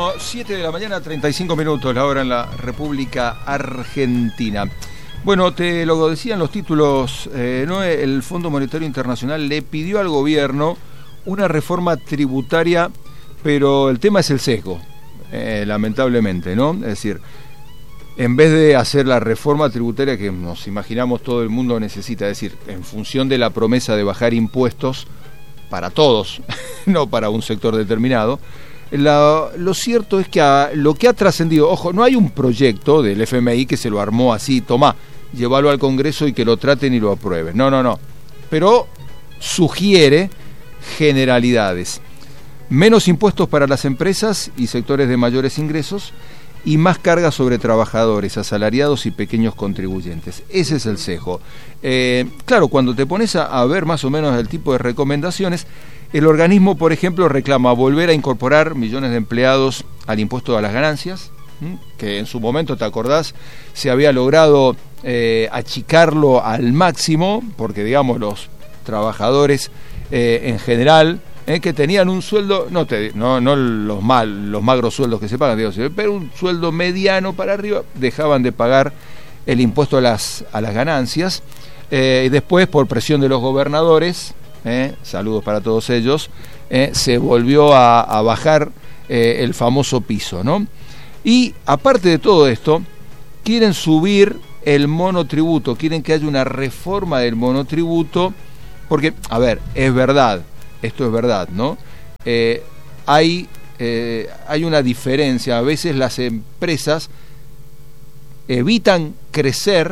Bueno, 7 de la mañana, 35 minutos, la hora en la República Argentina. Bueno, te lo decían los títulos, ¿no? El Fondo Monetario Internacional le pidió al gobierno una reforma tributaria, pero el tema es el sesgo, lamentablemente, ¿no? Es decir, en vez de hacer la reforma tributaria que nos imaginamos todo el mundo necesita, es decir, en función de la promesa de bajar impuestos para todos, no para un sector determinado, lo cierto es que lo que ha trascendido, ojo, no hay un proyecto del FMI que se lo armó así, tomá, llévalo al Congreso y que lo traten y lo aprueben. No. Pero sugiere generalidades. Menos impuestos para las empresas y sectores de mayores ingresos y más carga sobre trabajadores, asalariados y pequeños contribuyentes. Ese es el sesgo. Claro, cuando te pones a ver más o menos el tipo de recomendaciones, el organismo, por ejemplo, reclama volver a incorporar millones de empleados al impuesto a las ganancias, que en su momento, ¿te acordás? Se había logrado achicarlo al máximo, porque digamos los trabajadores en general, que tenían un sueldo, no los magros sueldos que se pagan, pero un sueldo mediano para arriba, dejaban de pagar el impuesto a las ganancias, y después por presión de los gobernadores, saludos para todos ellos, se volvió a bajar el famoso piso, ¿no? Y aparte de todo esto, quieren subir el monotributo, quieren que haya una reforma del monotributo, porque, a ver, es verdad, esto es verdad, ¿no? Hay una diferencia, a veces las empresas evitan crecer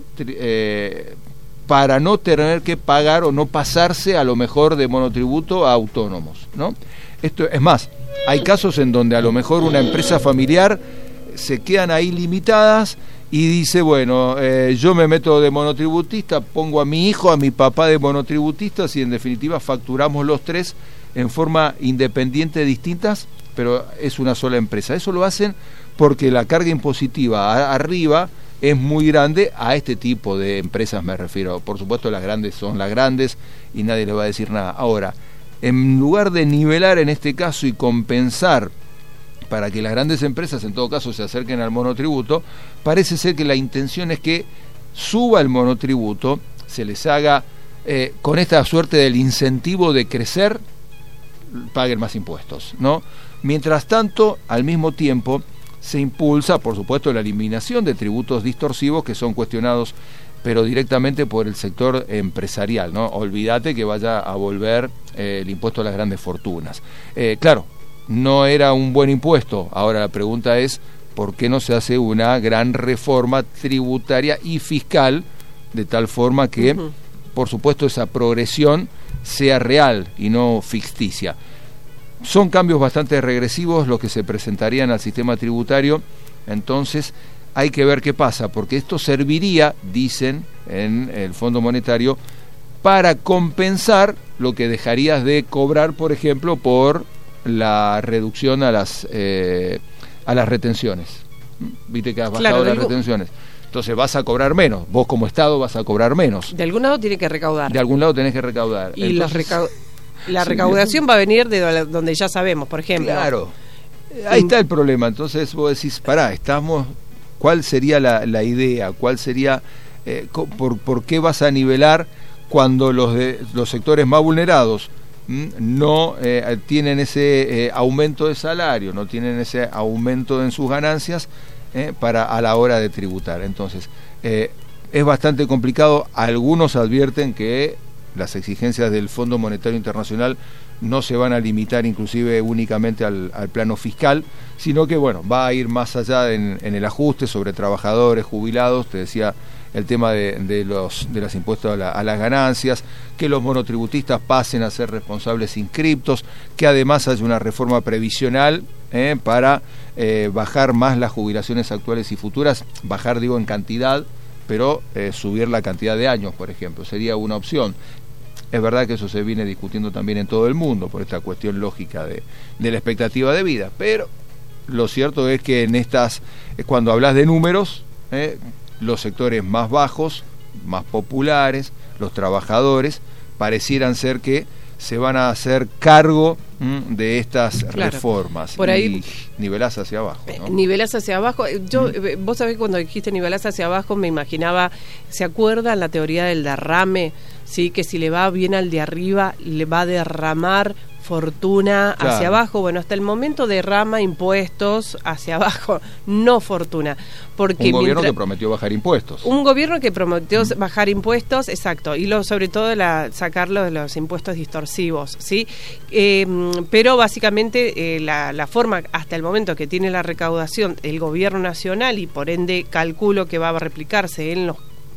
para no tener que pagar o no pasarse a lo mejor de monotributo a autónomos, ¿no? Esto es más, hay casos en donde a lo mejor una empresa familiar se quedan ahí limitadas y dice, bueno, yo me meto de monotributista, pongo a mi hijo, a mi papá de monotributistas y en definitiva facturamos los tres en forma independiente, distintas, pero es una sola empresa. Eso lo hacen porque la carga impositiva arriba es muy grande a este tipo de empresas, me refiero. Por supuesto, las grandes son las grandes y nadie le va a decir nada. Ahora, en lugar de nivelar en este caso y compensar para que las grandes empresas en todo caso se acerquen al monotributo, parece ser que la intención es que suba el monotributo, se les haga con esta suerte del incentivo de crecer, paguen más impuestos, ¿no? Mientras tanto, al mismo tiempo, se impulsa, por supuesto, la eliminación de tributos distorsivos que son cuestionados, pero directamente por el sector empresarial, ¿no? Olvídate que vaya a volver el impuesto a las grandes fortunas. Claro, no era un buen impuesto. Ahora la pregunta es, ¿por qué no se hace una gran reforma tributaria y fiscal de tal forma que, por supuesto, esa progresión sea real y no ficticia? Son cambios bastante regresivos los que se presentarían al sistema tributario, entonces hay que ver qué pasa, porque esto serviría, dicen en el Fondo Monetario, para compensar lo que dejarías de cobrar, por ejemplo, por la reducción a las retenciones. Viste que has bajado las retenciones. Entonces vas a cobrar menos, vos como Estado vas a cobrar menos. De algún lado tiene que recaudar. De algún lado tenés que recaudar. Y la recaudación va a venir de donde ya sabemos, por ejemplo. Claro, ahí está el problema. Entonces vos decís, ¿cuál sería la idea? ¿Cuál sería, por qué vas a nivelar cuando los sectores más vulnerados no tienen ese aumento de salario, no tienen ese aumento en sus ganancias a la hora de tributar? Entonces, es bastante complicado. Algunos advierten que las exigencias del Fondo Monetario Internacional no se van a limitar inclusive únicamente al plano fiscal, sino que va a ir más allá en el ajuste sobre trabajadores, jubilados. Te decía el tema de los impuestos a las ganancias, que los monotributistas pasen a ser responsables inscriptos, que además haya una reforma previsional para bajar más las jubilaciones actuales y futuras, bajar digo en cantidad, pero subir la cantidad de años, por ejemplo, sería una opción. Es verdad que eso se viene discutiendo también en todo el mundo por esta cuestión lógica de la expectativa de vida, pero lo cierto es que cuando hablas de números, los sectores más bajos, más populares, los trabajadores, parecieran ser que se van a hacer cargo de estas reformas. Por ahí, y nivelás hacia abajo, ¿no? Nivelás hacia abajo. Yo, vos sabés, cuando dijiste nivelás hacia abajo, me imaginaba, ¿se acuerdan la teoría del derrame? Sí, que si le va bien al de arriba, le va a derramar fortuna hacia abajo. Bueno, hasta el momento derrama impuestos hacia abajo, no fortuna. Porque un gobierno que prometió bajar impuestos. Un gobierno que prometió bajar impuestos, exacto, y sobre todo sacarlo de los impuestos distorsivos, ¿sí? Pero básicamente la forma hasta el momento que tiene la recaudación el gobierno nacional, y por ende calculo que va a replicarse en los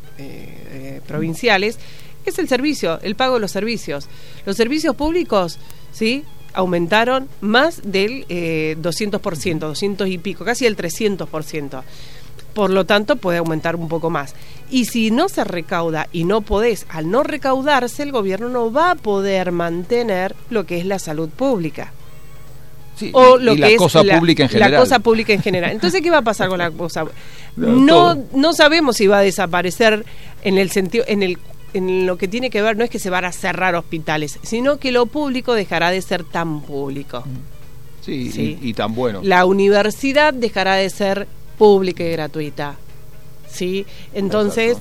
provinciales, es el servicio, el pago de los servicios. Los servicios públicos, ¿sí?, aumentaron más del 200%, 200 y pico, casi el 300%. Por lo tanto, puede aumentar un poco más. Y si no se recauda y no podés, al no recaudarse, el gobierno no va a poder mantener lo que es la salud pública. Sí, o lo que la cosa pública en general. La cosa pública en general. Entonces, ¿qué va a pasar con la cosa? No sabemos si va a desaparecer en el sentido, en lo que tiene que ver, no es que se van a cerrar hospitales, sino que lo público dejará de ser tan público. Sí, ¿sí? Y tan bueno. La universidad dejará de ser pública y gratuita. ¿Sí? Entonces,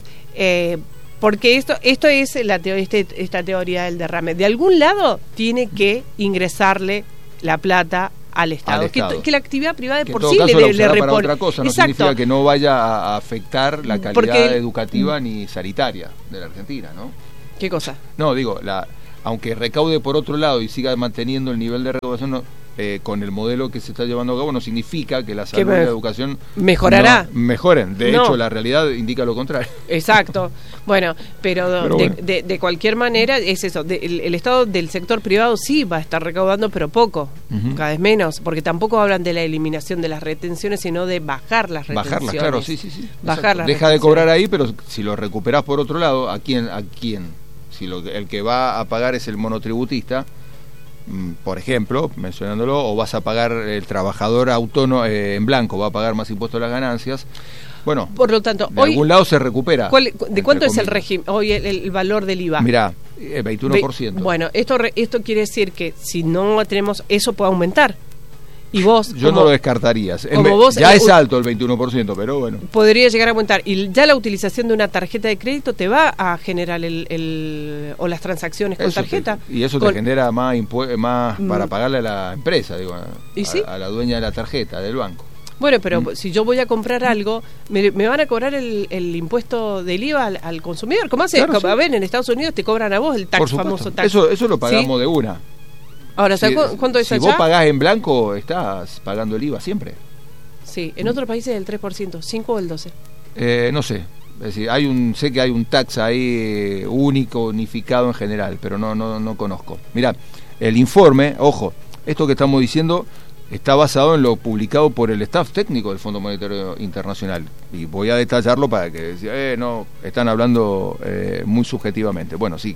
porque esto es esta teoría del derrame. De algún lado tiene que ingresarle la plata al Estado. Que la actividad privada de por sí le repone. Para otra cosa, no significa que no vaya a afectar la calidad educativa ni sanitaria de la Argentina, ¿no? ¿Qué cosa? No, digo, aunque recaude por otro lado y siga manteniendo el nivel de recaudación, con el modelo que se está llevando a cabo, no significa que la salud y la educación mejorará. Mejoren. De hecho, la realidad indica lo contrario. Exacto. Bueno, pero bueno. De cualquier manera es eso. El Estado del sector privado sí va a estar recaudando, pero poco, cada vez menos, porque tampoco hablan de la eliminación de las retenciones, sino de bajar las retenciones. Bajarlas, claro, sí. Bajar Deja de cobrar ahí, pero si lo recuperás por otro lado, ¿a quién? Si el que va a pagar es el monotributista, por ejemplo, mencionándolo, o vas a pagar el trabajador autónomo en blanco, va a pagar más impuestos a las ganancias. Bueno, por lo tanto, de algún lado se recupera. ¿De cuánto es el régimen hoy el valor del IVA? Mirá, 21%. Bueno, esto quiere decir que si no tenemos, eso puede aumentar. Y vos, yo no lo descartarías. Ya es alto el 21%, pero bueno. Podría llegar a aumentar. Y ya la utilización de una tarjeta de crédito te va a generar o las transacciones con tarjeta. Y eso te genera más para pagarle a la empresa, digo, a la dueña de la tarjeta, del banco. Bueno, pero si yo voy a comprar algo, me van a cobrar el impuesto del IVA al consumidor. ¿Cómo hace? Claro, a ver, en Estados Unidos te cobran a vos el tax, famoso tax. Eso lo pagamos de una. Ahora, ¿sabes cuánto es allá? Si vos pagás en blanco, estás pagando el IVA siempre. Sí, en otros países el 3%, 5 o el 12%. No sé. Es decir, sé que hay un tax ahí único, unificado en general, pero no conozco. Mirá, el informe, ojo, esto que estamos diciendo está basado en lo publicado por el staff técnico del Fondo Monetario Internacional. Y voy a detallarlo para que no, están hablando muy subjetivamente. Bueno, sí.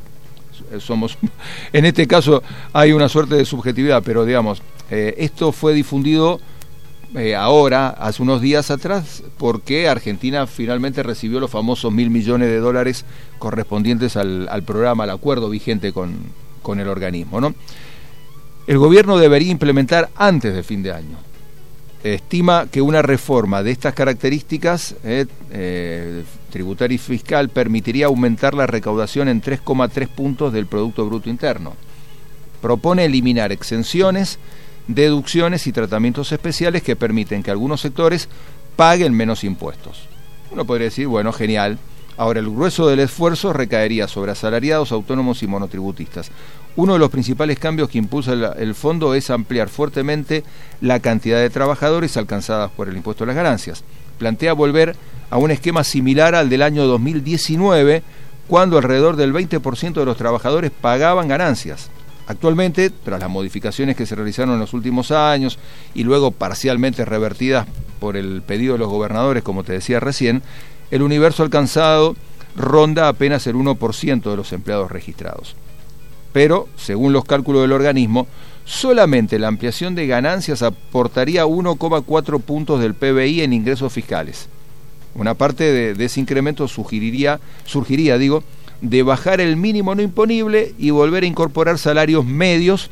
En este caso hay una suerte de subjetividad, pero digamos, esto fue difundido ahora, hace unos días atrás, porque Argentina finalmente recibió los famosos $1.000 millones correspondientes al programa, al acuerdo vigente con el organismo, ¿no? El gobierno debería implementar antes de fin de año. Estima que una reforma de estas características tributaria y fiscal permitiría aumentar la recaudación en 3,3 puntos del Producto Bruto Interno. Propone eliminar exenciones, deducciones y tratamientos especiales que permiten que algunos sectores paguen menos impuestos. Uno podría decir, bueno, genial. Ahora, el grueso del esfuerzo recaería sobre asalariados, autónomos y monotributistas. Uno de los principales cambios que impulsa el fondo es ampliar fuertemente la cantidad de trabajadores alcanzadas por el impuesto a las ganancias. Plantea volver a un esquema similar al del año 2019, cuando alrededor del 20% de los trabajadores pagaban ganancias. Actualmente, tras las modificaciones que se realizaron en los últimos años y luego parcialmente revertidas por el pedido de los gobernadores, como te decía recién, el universo alcanzado ronda apenas el 1% de los empleados registrados. Pero, según los cálculos del organismo, solamente la ampliación de ganancias aportaría 1,4 puntos del PBI en ingresos fiscales. Una parte de ese incremento surgiría, de bajar el mínimo no imponible y volver a incorporar salarios medios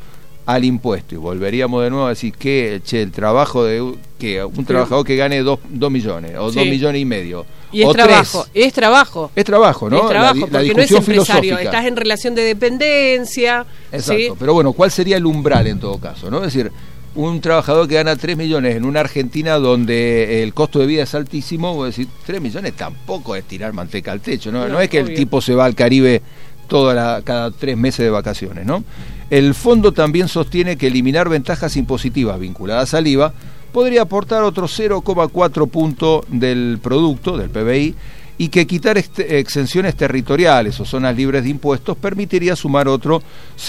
al impuesto, y volveríamos de nuevo a decir que el trabajo de que un trabajador que gane 2 millones o 2 millones y medio y o es trabajo, 3, es trabajo, ¿no? Es trabajo, la porque no es empresario, estás en relación de dependencia. Exacto, ¿sí? Pero bueno, ¿cuál sería el umbral en todo caso, no? Es decir, un trabajador que gana 3 millones en una Argentina donde el costo de vida es altísimo, voy a decir, 3 millones tampoco es tirar manteca al techo, ¿no? No es que obvio. El tipo se va al Caribe cada 3 meses de vacaciones, ¿no? El fondo también sostiene que eliminar ventajas impositivas vinculadas al IVA podría aportar otro 0,4 punto del producto, del PBI, y que quitar exenciones territoriales o zonas libres de impuestos permitiría sumar otro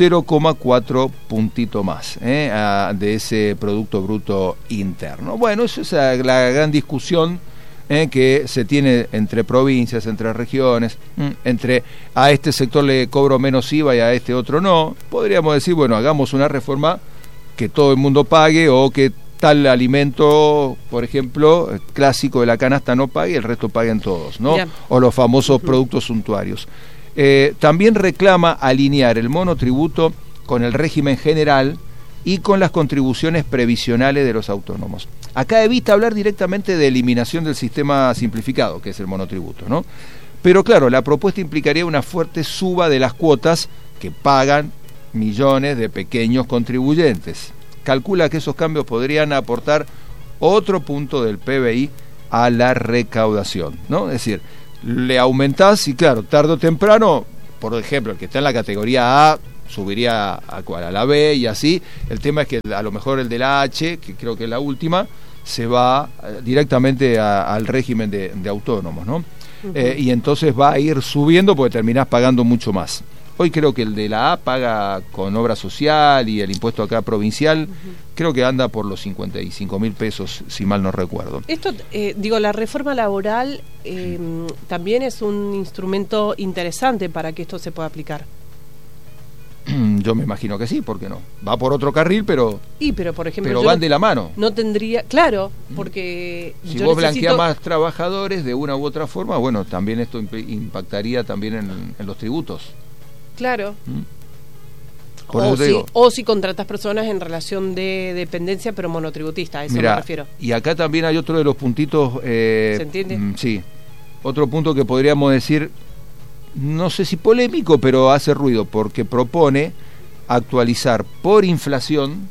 0,4 puntito más de ese Producto Bruto Interno. Bueno, esa es la gran discusión que se tiene entre provincias, entre regiones, entre a este sector le cobro menos IVA y a este otro no. Podríamos decir, bueno, hagamos una reforma que todo el mundo pague, o que tal alimento, por ejemplo, clásico de la canasta no pague y el resto paguen todos, ¿no? Yeah. O los famosos productos suntuarios. También reclama alinear el monotributo con el régimen general y con las contribuciones previsionales de los autónomos. Acá evita hablar directamente de eliminación del sistema simplificado, que es el monotributo, ¿no? Pero claro, la propuesta implicaría una fuerte suba de las cuotas que pagan millones de pequeños contribuyentes. Calcula que esos cambios podrían aportar otro punto del PBI a la recaudación, ¿no? Es decir, le aumentás y claro, tarde o temprano, por ejemplo, el que está en la categoría A subiría a la B y así. El tema es que a lo mejor el de la H, que creo que es la última, se va directamente al régimen de autónomos, ¿no? Y entonces va a ir subiendo porque terminás pagando mucho más. Hoy creo que el de la A paga con obra social y el impuesto acá provincial, creo que anda por los 55.000 pesos, si mal no recuerdo. Esto, la reforma laboral también es un instrumento interesante para que esto se pueda aplicar. Yo me imagino que sí, ¿por qué no? Va por otro carril, pero por ejemplo, pero van de la mano. No tendría, claro, porque si vos blanqueás más trabajadores de una u otra forma, bueno, también esto impactaría también en los tributos. Claro. O si contratas personas en relación de dependencia, pero monotributista, a eso me refiero. Y acá también hay otro de los puntitos. ¿Se entiende? Sí. Otro punto que podríamos decir, no sé si polémico, pero hace ruido, porque propone actualizar por inflación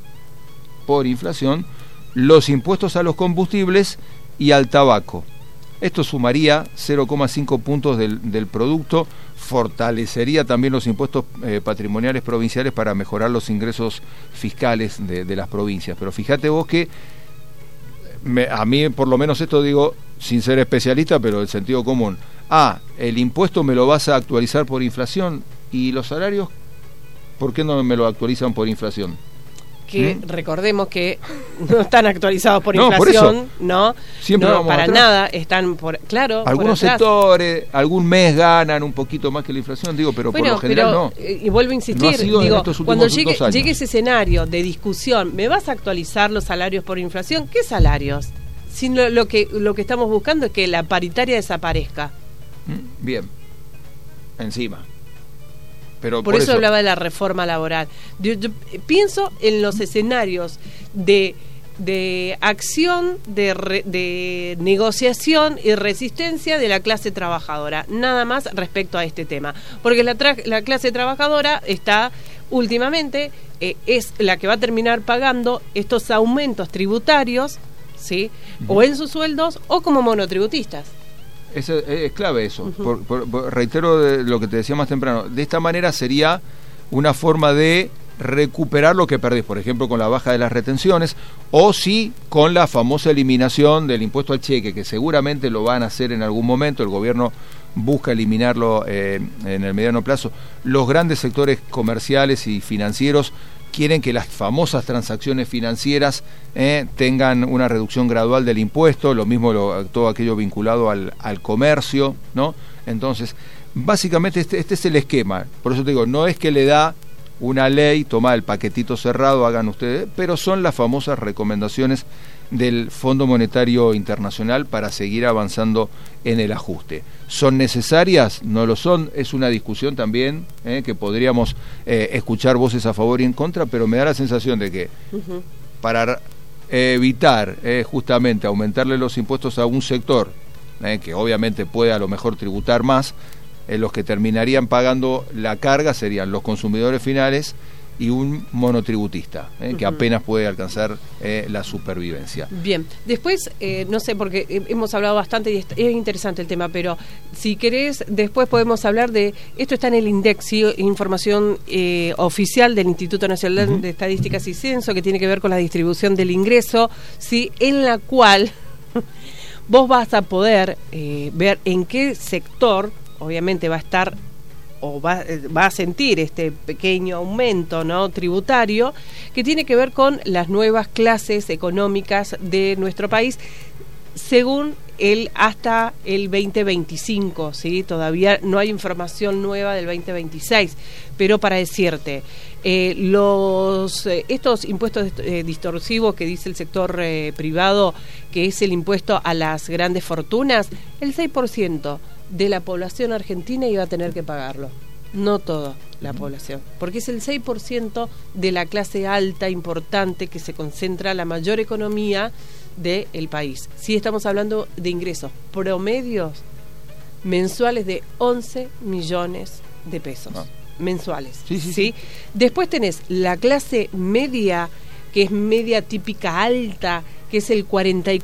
los impuestos a los combustibles y al tabaco. Esto sumaría 0,5 puntos del producto, fortalecería también los impuestos patrimoniales provinciales para mejorar los ingresos fiscales de las provincias. Pero fíjate vos que a mí por lo menos esto digo sin ser especialista, pero el sentido común. El impuesto me lo vas a actualizar por inflación, y los salarios, ¿por qué no me lo actualizan por inflación? Que recordemos que no están actualizados por inflación, por ¿no? Siempre no, para nada están algunos sectores algún mes ganan un poquito más que la inflación, pero por lo general no. Y vuelvo a insistir, cuando llegue ese escenario de discusión, ¿me vas a actualizar los salarios por inflación? ¿Qué salarios? Si lo que estamos buscando es que la paritaria desaparezca. Bien. Encima. Pero por eso hablaba de la reforma laboral. Yo pienso en los escenarios de acción, de negociación y resistencia de la clase trabajadora, nada más respecto a este tema, porque la clase trabajadora está últimamente es la que va a terminar pagando estos aumentos tributarios, ¿sí? O en sus sueldos o como monotributistas. Es clave eso. Reitero lo que te decía más temprano. De esta manera sería una forma de recuperar lo que perdés, por ejemplo, con la baja de las retenciones, o sí con la famosa eliminación del impuesto al cheque, que seguramente lo van a hacer en algún momento. El gobierno busca eliminarlo en el mediano plazo. Los grandes sectores comerciales y financieros quieren que las famosas transacciones financieras tengan una reducción gradual del impuesto, lo mismo todo aquello vinculado al comercio, ¿no? Entonces, básicamente este es el esquema. Por eso te digo, no es que le da una ley, toma el paquetito cerrado, hagan ustedes, pero son las famosas recomendaciones del Fondo Monetario Internacional para seguir avanzando en el ajuste. ¿Son necesarias? No lo son. Es una discusión también que podríamos escuchar voces a favor y en contra, pero me da la sensación de que para evitar justamente aumentarle los impuestos a un sector que obviamente puede a lo mejor tributar más, los que terminarían pagando la carga serían los consumidores finales y un monotributista que apenas puede alcanzar la supervivencia. Bien, después, no sé, porque hemos hablado bastante y es interesante el tema, pero si querés, después podemos hablar de, esto está en el INDEC, ¿sí? Información oficial del Instituto Nacional de Estadísticas y Censo, que tiene que ver con la distribución del ingreso, ¿sí? En la cual vos vas a poder ver en qué sector, obviamente va a estar o va a sentir este pequeño aumento, ¿no?, tributario, que tiene que ver con las nuevas clases económicas de nuestro país según hasta el 2025, ¿sí? Todavía no hay información nueva del 2026, pero para decirte, estos impuestos distorsivos que dice el sector privado, que es el impuesto a las grandes fortunas, el 6% de la población argentina iba a tener que pagarlo, no toda la población, porque es el 6% de la clase alta importante que se concentra la mayor economía del país. Sí, estamos hablando de ingresos promedios mensuales de 11 millones de pesos mensuales. Sí. Después tenés la clase media, que es media típica alta, que es el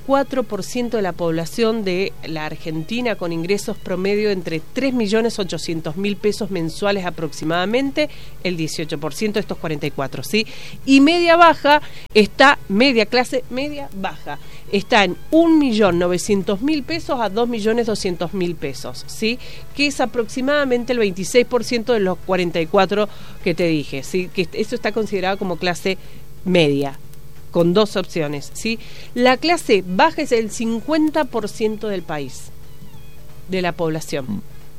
44% de la población de la Argentina, con ingresos promedio entre 3.800.000 pesos mensuales aproximadamente, el 18% de estos 44, ¿sí? Y media baja media clase media baja, está en 1.900.000 pesos a 2.200.000 pesos, ¿sí? Que es aproximadamente el 26% de los 44 que te dije, ¿sí? Que eso está considerado como clase media, con dos opciones, ¿sí? La clase baja es el 50% del país, de la población.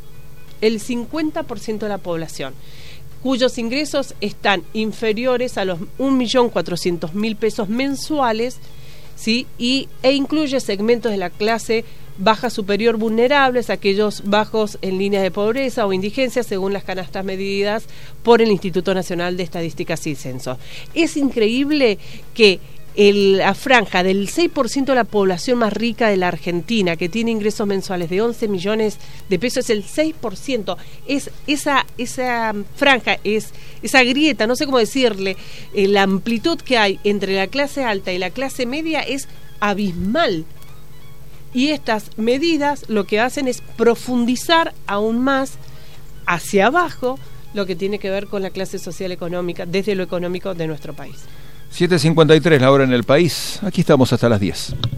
El 50% de la población, cuyos ingresos están inferiores a los 1.400.000 pesos mensuales, ¿sí? E incluye segmentos de la clase baja superior vulnerables, aquellos bajos en líneas de pobreza o indigencia, según las canastas medidas por el Instituto Nacional de Estadísticas y Censo. Es increíble que la franja del 6% de la población más rica de la Argentina, que tiene ingresos mensuales de 11 millones de pesos, es el 6%. Es esa franja, esa grieta, no sé cómo decirle, la amplitud que hay entre la clase alta y la clase media es abismal. Y estas medidas lo que hacen es profundizar aún más hacia abajo lo que tiene que ver con la clase social económica, desde lo económico de nuestro país. 7:53 la hora en el país. Aquí estamos hasta las 10.